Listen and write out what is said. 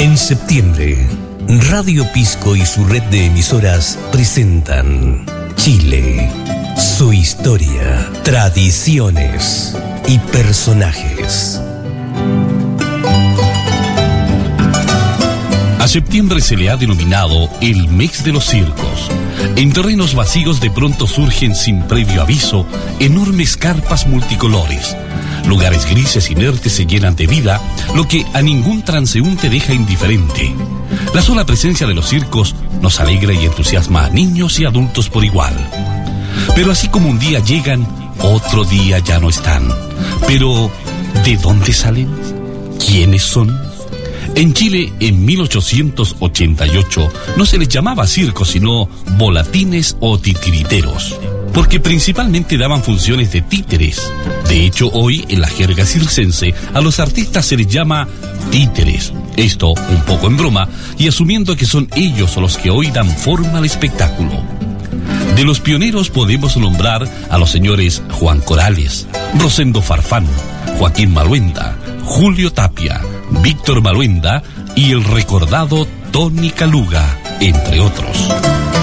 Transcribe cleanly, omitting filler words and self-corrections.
En septiembre, Radio Pisco y su red de emisoras presentan Chile, su historia, tradiciones y personajes. A septiembre se le ha denominado el mes de los circos. En terrenos vacíos de pronto surgen sin previo aviso enormes carpas multicolores. Lugares grises inertes se llenan de vida, lo que a ningún transeúnte deja indiferente. La sola presencia de los circos nos alegra y entusiasma a niños y adultos por igual. Pero así como un día llegan, otro día ya no están. Pero, ¿de dónde salen? ¿Quiénes son? En Chile, en 1888, no se les llamaba circos, sino volatines o titiriteros, porque principalmente daban funciones de títeres. De hecho, hoy, en la jerga circense, a los artistas se les llama títeres. Esto, un poco en broma, y asumiendo que son ellos los que hoy dan forma al espectáculo. De los pioneros podemos nombrar a los señores Juan Corales, Rosendo Farfán, Joaquín Maluenda, Julio Tapia, Víctor Maluenda y el recordado Tony Caluga, entre otros.